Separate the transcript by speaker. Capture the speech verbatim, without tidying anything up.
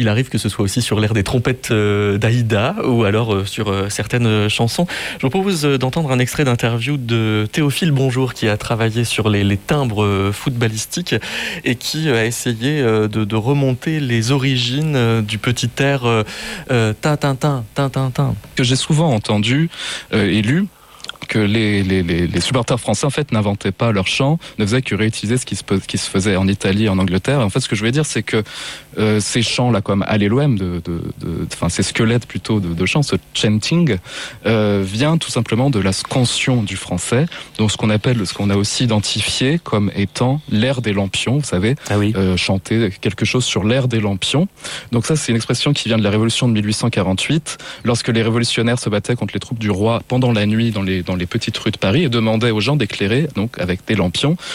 Speaker 1: il arrive que ce soit aussi sur l'air des trompettes euh, d'Aïda ou alors euh, sur euh, certaines chansons. Je vous propose euh, d'entendre un extrait d'interview de Théophile Bonjour qui a travaillé sur les, les timbres euh, footballistiques et qui euh, a essayé euh, de, de remonter les origines euh, du petit air euh, euh, tin-tin-tin, tin-tin-tin.
Speaker 2: Que j'ai souvent entendu euh, et lu que les, les, les, les supporters français en fait n'inventaient pas leur chant, ne faisaient que réutiliser ce qui se, qui se faisait en Italie, en Angleterre. Et en fait, ce que je voulais dire, c'est que euh, ces chants là, comme Alléluia, de, de, de, enfin ces squelettes plutôt de, de chants, ce chanting, euh, vient tout simplement de la scansion du français, donc ce qu'on appelle, ce qu'on a aussi identifié comme étant l'air des lampions. Vous savez,
Speaker 1: ah oui.
Speaker 2: euh, chanter quelque chose sur l'air des lampions. Donc ça, c'est une expression qui vient de la Révolution de mille huit cent quarante-huit, lorsque les révolutionnaires se battaient contre les troupes du roi pendant la nuit dans les dans les petites rues de Paris et demandaient aux gens d'éclairer donc avec des lampions